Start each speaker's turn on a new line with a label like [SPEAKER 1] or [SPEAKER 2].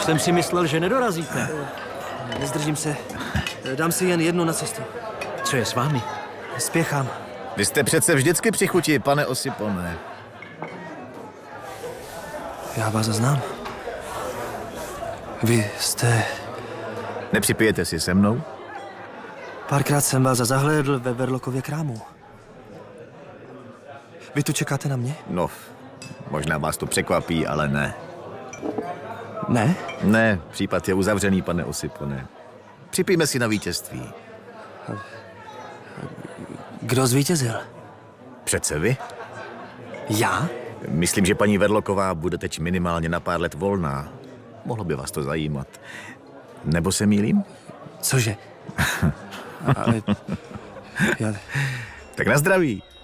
[SPEAKER 1] jsem si myslel, že nedorazíte.
[SPEAKER 2] Nezdržím se. Dám si jen jednu na cestu.
[SPEAKER 1] Co je s vámi?
[SPEAKER 2] Spěchám.
[SPEAKER 3] Vy jste přece vždycky při chuti, pane Osipone.
[SPEAKER 2] Já vás znám. Vy jste...
[SPEAKER 3] Nepřipijete si se mnou?
[SPEAKER 2] Párkrát jsem vás zahlédl ve Verlokově krámu. Vy tu čekáte na mě?
[SPEAKER 3] No, možná vás to překvapí, ale ne.
[SPEAKER 2] Ne?
[SPEAKER 3] Ne, případ je uzavřený, pane Osipone. Připijme si na vítězství.
[SPEAKER 2] Kdo zvítězil?
[SPEAKER 3] Přece vy?
[SPEAKER 2] Já?
[SPEAKER 3] Myslím, že paní Verloková bude teď minimálně na pár let volná. Mohlo by vás to zajímat. Nebo se mýlím?
[SPEAKER 2] Cože? Ale... Já...
[SPEAKER 3] Tak na zdraví.